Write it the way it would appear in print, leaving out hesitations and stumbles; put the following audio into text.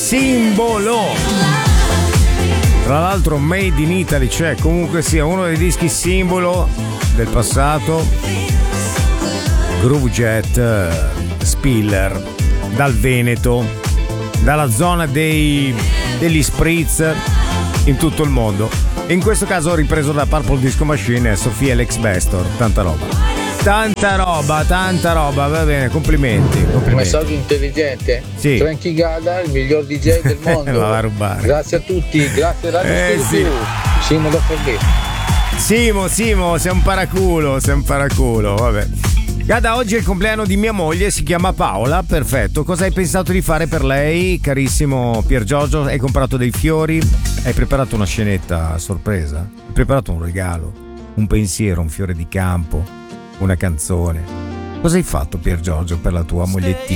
simbolo. Tra l'altro made in Italy, cioè comunque sia uno dei dischi simbolo del passato. Groove Jet Spiller, dal Veneto, dalla zona degli spritz in tutto il mondo. In questo caso ripreso da Purple Disco Machine e Sofia Alex Bestor. Tanta roba, va bene, complimenti. Messaggio intelligente. Sì. Frankie Gada, il miglior DJ del mondo. La va a rubare. Grazie a tutti, grazie Radio sì. Simo da Ferlì. Simo, sei un paraculo, vabbè. Gada, oggi è il compleanno di mia moglie, si chiama Paola, perfetto. Cosa hai pensato di fare per lei, carissimo Pier Giorgio? Hai comprato dei fiori? Hai preparato una scenetta a sorpresa? Hai preparato un regalo? Un pensiero, un fiore di campo? Una canzone? Cosa hai fatto, Pier Giorgio, per la tua mogliettina?